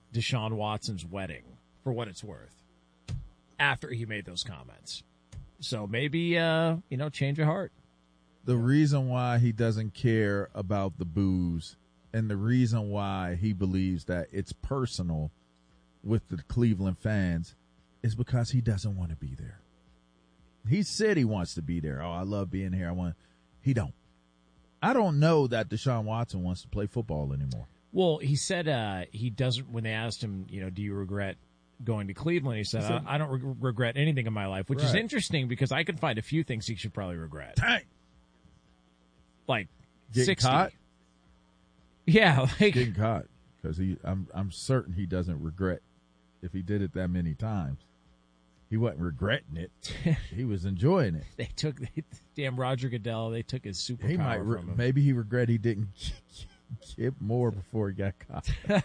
Deshaun Watson's wedding, for what it's worth, after he made those comments. So maybe, change of heart. The reason why he doesn't care about the boos and the reason why he believes that it's personal with the Cleveland fans is because he doesn't want to be there. He said he wants to be there. Oh, I love being here. He don't. I don't know that Deshaun Watson wants to play football anymore. Well, he said he doesn't. When they asked him, do you regret going to Cleveland? He said, I don't regret anything in my life, which is interesting because I can find a few things he should probably regret. Dang. Like getting 60. Caught? Yeah, like getting caught because I'm certain he doesn't regret if he did it that many times. He wasn't regretting it. He was enjoying it. They took damn Roger Goodell. They took his superpower from him. Maybe he regret he didn't get more before he got caught.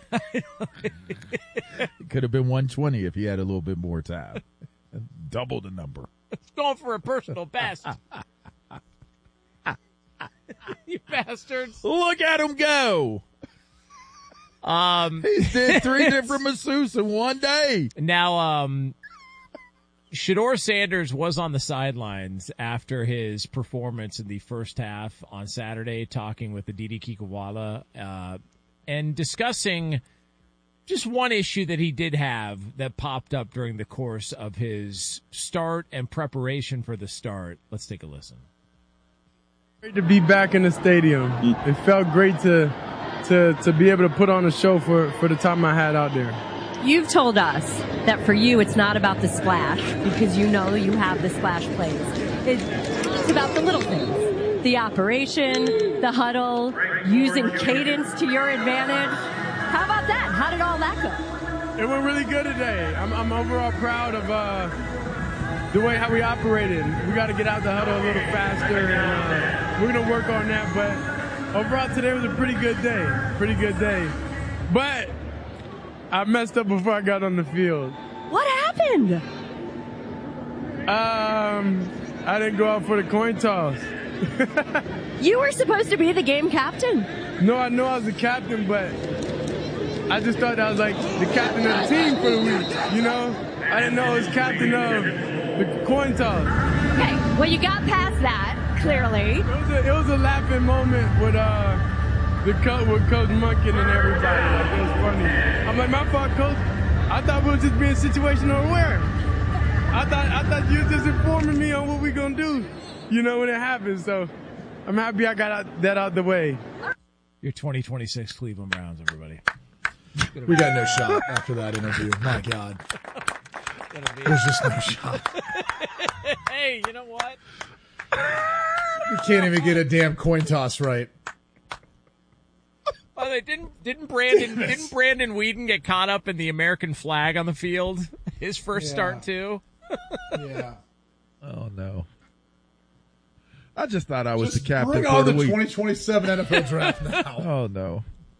It could have been 120 if he had a little bit more time. Double the number. It's going for a personal best. You bastards. Look at him go. He did 3 different masseuses in one day. Now, Shedeur Sanders was on the sidelines after his performance in the first half on Saturday, talking with Aditi Kikwala and discussing just one issue that he did have that popped up during the course of his start and preparation for the start. Let's take a listen. Great to be back in the stadium. It felt great to be able to put on a show for the time I had out there. You've told us that for you it's not about the splash because you know you have the splash plays. It's about the little things. The operation, the huddle, using cadence to your advantage. How about that? How did all that go? It went really good today. I'm overall proud of the way how we operated. We got to get out the huddle a little faster, and we're going to work on that. But overall today was a pretty good day. But I messed up before I got on the field. What happened? I didn't go out for the coin toss. You were supposed to be the game captain. No, I know I was the captain, but I just thought I was like the captain of the team for the week, I didn't know I was captain of the coin toss. Okay, well, you got past that, clearly. It was a laughing moment with Coach Monken and everybody. Like, it was funny. I'm like, my fault, Coach. I thought we were just being situational aware. I thought you were just informing me on what we gonna do, when it happens. So I'm happy I got that out the way. Your 2026 Cleveland Browns, everybody. We got no shot after that interview. My God. There's just no shot. Hey, you know what? You can't even get a damn coin toss right. By the way, didn't Brandon Whedon get caught up in the American flag on the field? His first start too. Yeah. Oh no. I just thought I was the captain bring for on the the week. 2027 NFL draft now. Oh no.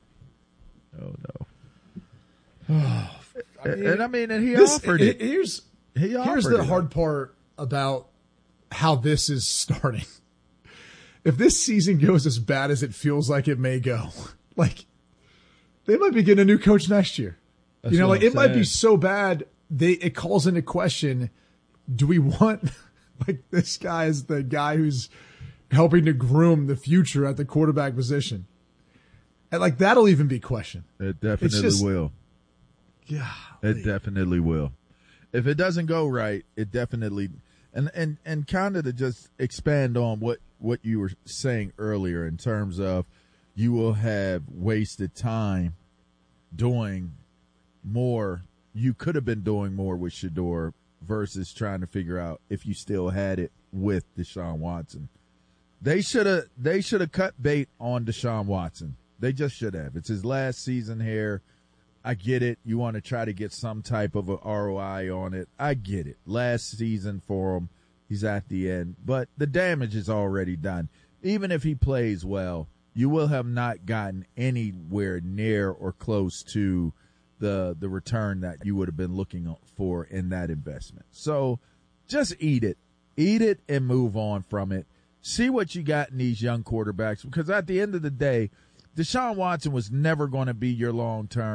And he offered it. Here's the hard part about how this is starting. If this season goes as bad as it feels like it may go, they might be getting a new coach next year. It might be so bad it calls into question, do we want this guy as the guy who's helping to groom the future at the quarterback position? And that'll even be questioned. It definitely will. Yeah. It definitely will. If it doesn't go right, it definitely and kind of to just expand on what you were saying earlier in terms of you will have wasted time doing more. You could have been doing more with Shedeur versus trying to figure out if you still had it with Deshaun Watson. They should have cut bait on Deshaun Watson. They just should have. It's his last season here. I get it. You want to try to get some type of a ROI on it. I get it. Last season for him, he's at the end. But the damage is already done. Even if he plays well, you will have not gotten anywhere near or close to the return that you would have been looking for in that investment. So just eat it. Eat it and move on from it. See what you got in these young quarterbacks. Because at the end of the day, Deshaun Watson was never going to be your long-term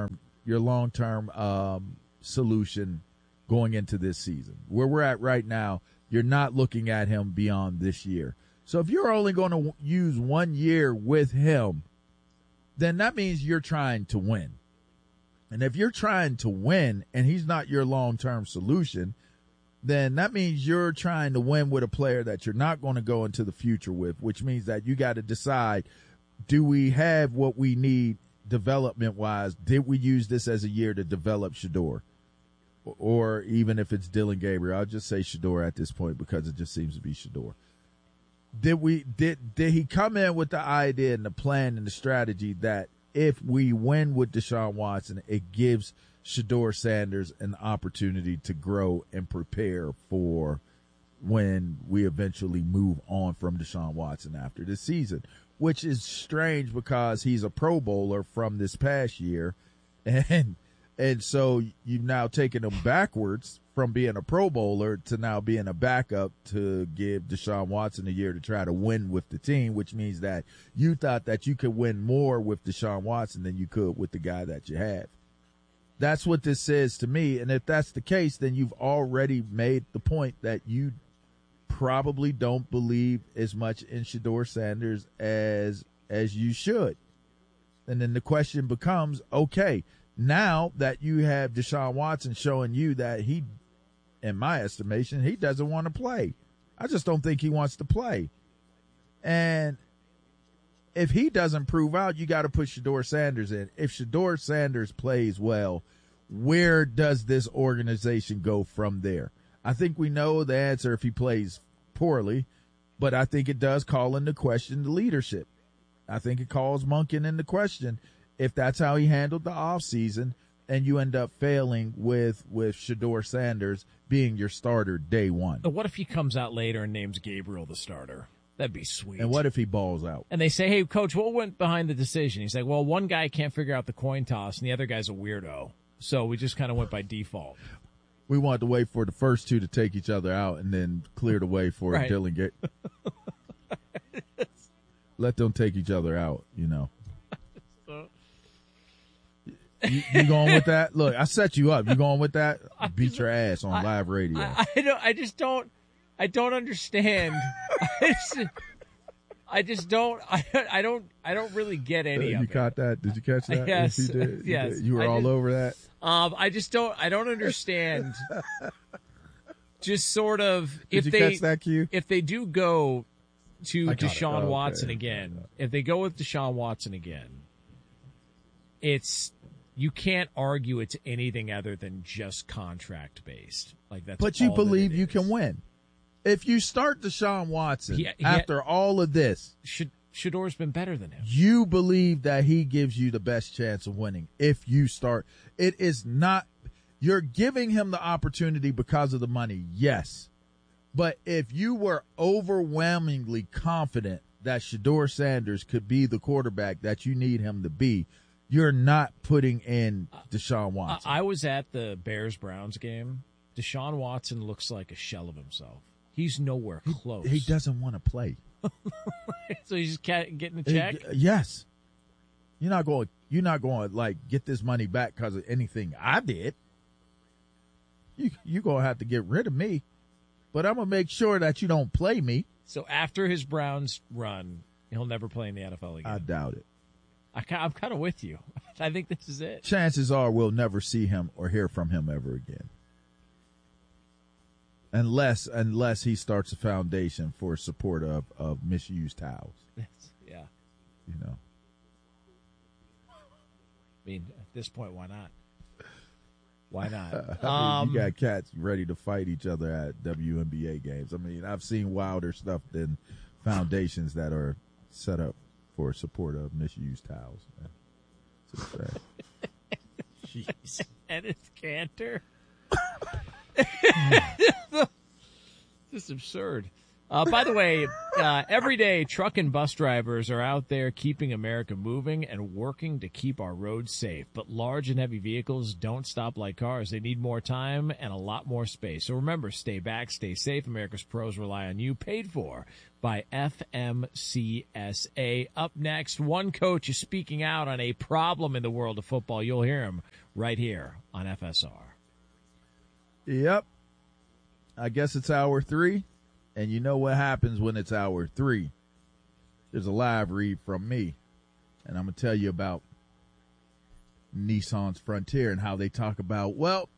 your long-term solution going into this season. Where we're at right now, you're not looking at him beyond this year. So if you're only going to use 1 year with him, then that means you're trying to win. And if you're trying to win and he's not your long-term solution, then that means you're trying to win with a player that you're not going to go into the future with, which means that you got to decide, do we have what we need development-wise? Did we use this as a year to develop Shedeur? Or even if it's Dillon Gabriel, I'll just say Shedeur at this point because it just seems to be Shedeur. Did he come in with the idea and the plan and the strategy that if we win with Deshaun Watson, it gives Shedeur Sanders an opportunity to grow and prepare for when we eventually move on from Deshaun Watson after this season, which is strange because he's a Pro Bowler from this past year. And so you've now taken him backwards from being a Pro Bowler to now being a backup to give Deshaun Watson a year to try to win with the team, which means that you thought that you could win more with Deshaun Watson than you could with the guy that you have. That's what this says to me. And if that's the case, then you've already made the point that you probably don't believe as much in Shedeur Sanders as you should. And then the question becomes, okay, now that you have Deshaun Watson showing you that he, in my estimation, he doesn't want to play. I just don't think he wants to play. And if he doesn't prove out, you got to put Shedeur Sanders in. If Shedeur Sanders plays well, where does this organization go from there? I think we know the answer if he plays poorly, but I think it does call into question the leadership. I think it calls Monken into question if that's how he handled the offseason and you end up failing with Shedeur Sanders being your starter day one. But what if he comes out later and names Gabriel the starter? That'd be sweet. And what if he balls out? And they say, hey, Coach, what went behind the decision? He's like, well, one guy can't figure out the coin toss and the other guy's a weirdo. So we just kind of went by default. We wanted to wait for the first two to take each other out and then clear the way for Dillon Gabriel. Let them take each other out, you know. You going with that? Look, I set you up. You going with that? Beat your ass on live radio. I don't understand. I don't really get any of it. You caught that? Did you catch that? Yes. Yes, you did. Yes. You were all over that. I don't understand. Just sort of Did you catch that cue? If they do go to Deshaun Watson again, if they go with Deshaun Watson again, you can't argue it's anything other than just contract based. Like that's. But you believe you can win. If you start Deshaun Watson after all of this, Shedeur's been better than him. You believe that he gives you the best chance of winning if you start. It is not. You're giving him the opportunity because of the money, yes. But if you were overwhelmingly confident that Shedeur Sanders could be the quarterback that you need him to be, you're not putting in Deshaun Watson. I was at the Bears-Browns game. Deshaun Watson looks like a shell of himself. He's nowhere close. He doesn't want to play. So he's just getting a check? Yes. You're not going to like get this money back because of anything I did. You're going to have to get rid of me. But I'm going to make sure that you don't play me. So after his Browns run, he'll never play in the NFL again. I doubt it. I'm kind of with you. I think this is it. Chances are we'll never see him or hear from him ever again. Unless he starts a foundation for support of misused towels. Yeah. You know. I mean, at this point, why not? Why not? You got cats ready to fight each other at WNBA games. I mean, I've seen wilder stuff than foundations that are set up for support of misused towels. Jeez. And it's Cantor. This is absurd. By the way, every day truck and bus drivers are out there keeping America moving and working to keep our roads safe. But large and heavy vehicles don't stop like cars. They need more time and a lot more space. So remember, stay back, stay safe. America's pros rely on you. Paid for by FMCSA. Up next, one coach is speaking out on a problem in the world of football. You'll hear him right here on FSR. Yep. I guess it's hour 3. And you know what happens when it's hour 3. There's a live read from me. And I'm going to tell you about Nissan's Frontier and how they talk about,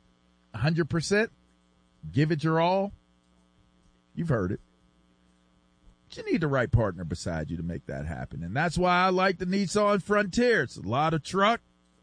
100%, give it your all. You've heard it. But you need the right partner beside you to make that happen. And that's why I like the Nissan Frontier. It's a lot of truck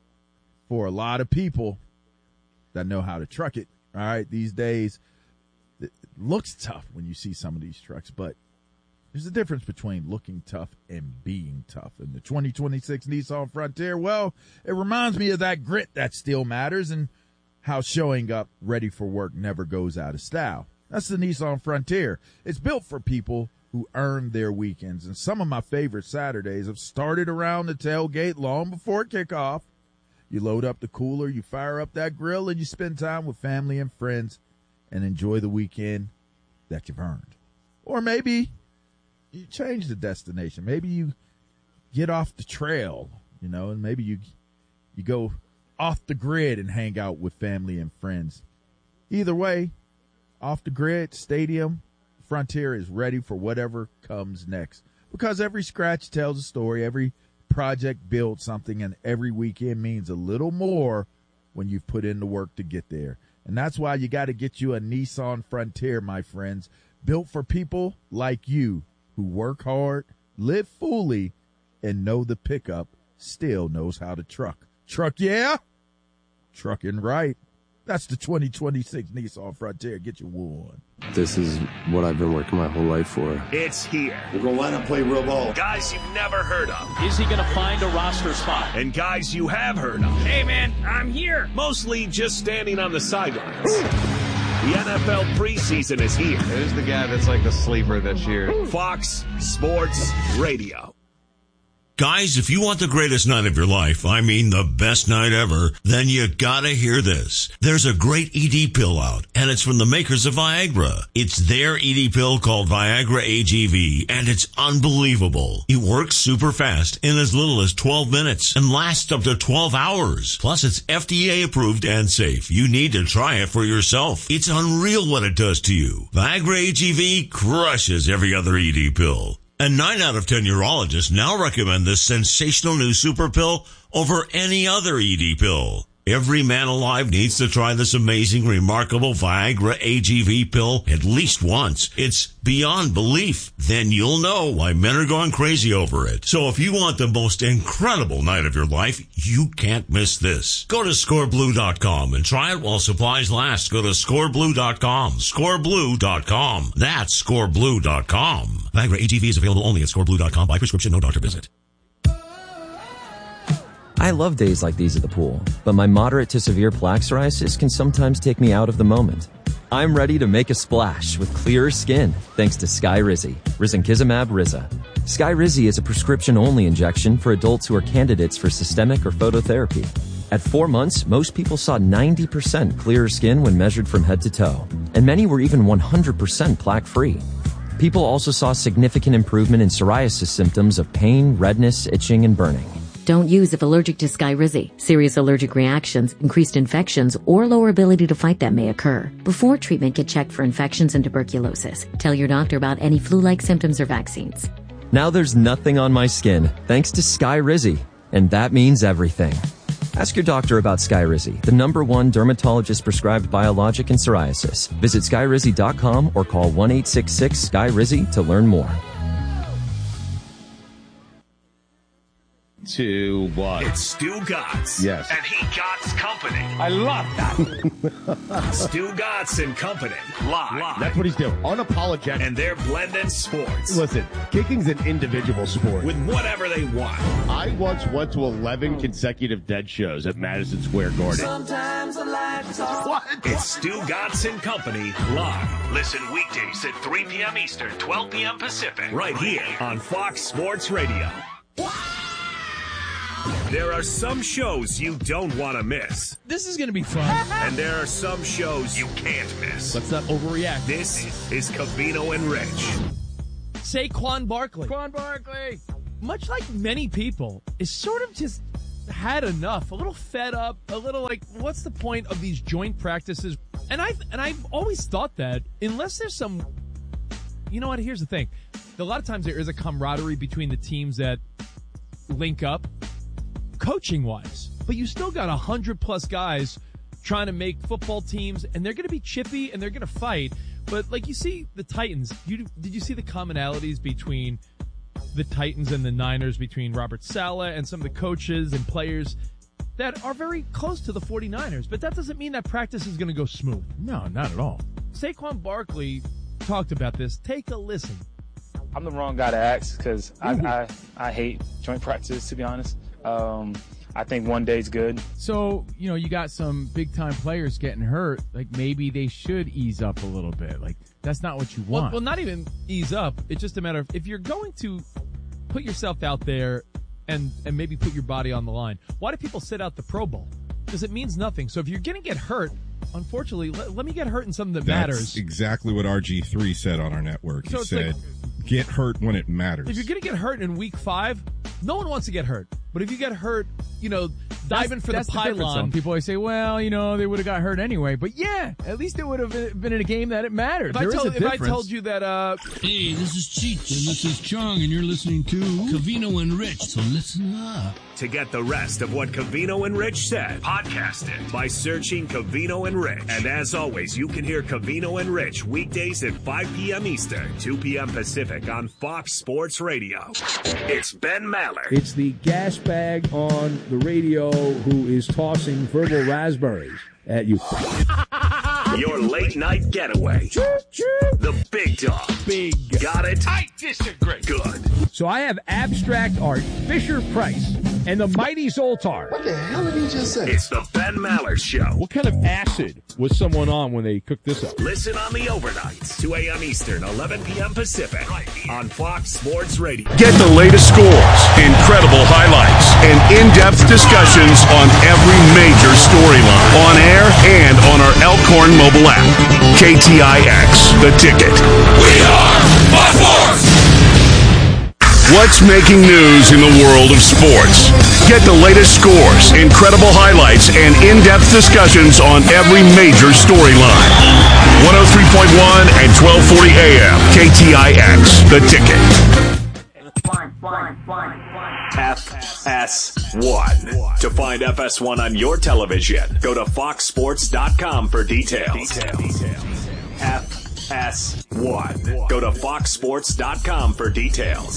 for a lot of people that know how to truck it. All right, these days, it looks tough when you see some of these trucks, but there's a difference between looking tough and being tough. And the 2026 Nissan Frontier, it reminds me of that grit that still matters and how showing up ready for work never goes out of style. That's the Nissan Frontier. It's built for people who earn their weekends. And some of my favorite Saturdays have started around the tailgate long before kickoff. You load up the cooler, you fire up that grill, and you spend time with family and friends and enjoy the weekend that you've earned. Or maybe you change the destination. Maybe you get off the trail, and maybe you go off the grid and hang out with family and friends. Either way, off the grid, stadium, Frontier is ready for whatever comes next. Because every scratch tells a story, every project builds something, and every weekend means a little more when you've put in the work to get there. And that's why you got to get you a Nissan Frontier, my friends, built for people like you who work hard, live fully, and know the pickup still knows how to truck. Truck, yeah? Trucking right. That's the 2026 Nissan Frontier. Get your one. This is what I've been working my whole life for. It's here. We're going to line up, play real ball. Guys you've never heard of. Is he going to find a roster spot? And guys you have heard of. Hey, man, I'm here. Mostly just standing on the sidelines. The NFL preseason is here. Who's the guy that's like the sleeper this year? Fox Sports Radio. Guys, if you want the greatest night of your life, I mean the best night ever, then you gotta hear this. There's a great ED pill out, and it's from the makers of Viagra. It's their ED pill called Viagra AGV, and it's unbelievable. It works super fast in as little as 12 minutes and lasts up to 12 hours. Plus, it's FDA approved and safe. You need to try it for yourself. It's unreal what it does to you. Viagra AGV crushes every other ED pill. And 9 out of 10 urologists now recommend this sensational new super pill over any other ED pill. Every man alive needs to try this amazing, remarkable Viagra AGV pill at least once. It's beyond belief. Then you'll know why men are going crazy over it. So if you want the most incredible night of your life, you can't miss this. Go to scoreblue.com and try it while supplies last. Go to scoreblue.com. Scoreblue.com. That's scoreblue.com. Viagra AGV is available only at scoreblue.com by prescription, no doctor visit. I love days like these at the pool, but my moderate to severe plaque psoriasis can sometimes take me out of the moment. I'm ready to make a splash with clearer skin thanks to Skyrizi, risankizumab Riza. Skyrizi is a prescription-only injection for adults who are candidates for systemic or phototherapy. At 4 months, most people saw 90% clearer skin when measured from head to toe, and many were even 100% plaque-free. People also saw significant improvement in psoriasis symptoms of pain, redness, itching, and burning. Don't use if allergic to Skyrizi. Serious allergic reactions, increased infections, or lower ability to fight them may occur. Before treatment, get checked for infections and tuberculosis. Tell your doctor about any flu-like symptoms or vaccines. Now there's nothing on my skin, thanks to Skyrizi, and that means everything. Ask your doctor about Skyrizi, the #1 dermatologist-prescribed biologic in psoriasis. Visit Skyrizi.com or call 1-866-SKYRIZI to learn more. to what? It's Stu Gatz. Yes. And he Gatz Company. I love that. Stu Gatz and Company. Live. That's what he's doing. Unapologetic. And they're blending sports. Listen, kicking's an individual sport. With whatever they want. I once went to 11 consecutive Dead shows at Madison Square Garden. Sometimes a life is all. What? It's Stu Gatz and Company live. Listen weekdays at 3 p.m. Eastern, 12 p.m. Pacific. Right here on Fox Sports Radio. There are some shows you don't want to miss. This is going to be fun. And there are some shows you can't miss. Let's not overreact. This is Covino and Rich. Saquon Barkley. Much like many people, is sort of just had enough, a little fed up, a little like, what's the point of these joint practices? And I've always thought that unless there's some, you know what, here's the thing. A lot of times there is a camaraderie between the teams that link up coaching wise, but you still got 100+ guys trying to make football teams, and they're going to be chippy and they're going to fight. But like you see the Titans, did you see the commonalities between the Titans and the Niners, between Robert Saleh and some of the coaches and players that are very close to the 49ers? But that doesn't mean that practice is going to go smooth. No, not at all. Saquon Barkley talked about this. Take a listen. I'm the wrong guy to ask because I hate joint practices, to be honest. I think one day's good. So, you got some big-time players getting hurt. Like, maybe they should ease up a little bit. Like, that's not what you want. Well, not even ease up. It's just a matter of if you're going to put yourself out there and maybe put your body on the line, why do people sit out the Pro Bowl? Because it means nothing. So if you're going to get hurt, unfortunately, let me get hurt in something that matters. That's exactly what RG3 said on our network. He said, get hurt when it matters. If you're going to get hurt in week 5, no one wants to get hurt. But if you get hurt, diving for the pylon. Some people always say, well, they would have got hurt anyway. But yeah, at least it would have been in a game that it mattered. If I told you that, hey, this is Cheech and this is Chung, and you're listening to Covino and Rich, so listen up. To get the rest of what Covino and Rich said, podcast it by searching Covino and Rich. And as always, you can hear Covino and Rich weekdays at 5 p.m. Eastern, 2 p.m. Pacific on Fox Sports Radio. It's Ben Maller. It's the gas bag on the radio who is tossing verbal raspberries at you. Your late night getaway. The big dog. Big. Got it? I disagree. Good. So I have abstract art, Fisher-Price, and the mighty Zoltar. What the hell did he just say? It's the Ben Maller Show. What kind of acid was someone on when they cooked this up? Listen on the overnights, 2 a.m. Eastern, 11 p.m. Pacific, on Fox Sports Radio. Get the latest scores, incredible highlights, and in-depth discussions on every major storyline, on air and on our Elkhorn mobile app. KTIX, The Ticket. We are Fox Sports! What's making news in the world of sports? Get the latest scores, incredible highlights, and in-depth discussions on every major storyline. 103.1 and 1240 AM. KTIX, The Ticket. FS1. To find FS1 on your television, go to foxsports.com for details. FS1. Go to foxsports.com for details.